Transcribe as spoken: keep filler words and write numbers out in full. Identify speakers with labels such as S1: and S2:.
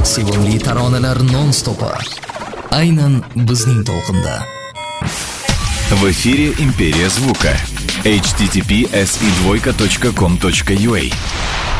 S1: Sevimli taronalar non-stopi. Aynan bizning to'lqinda.
S2: В эфире Империя звука. эйч ти ти пи эс и двойка точка ком точка ю а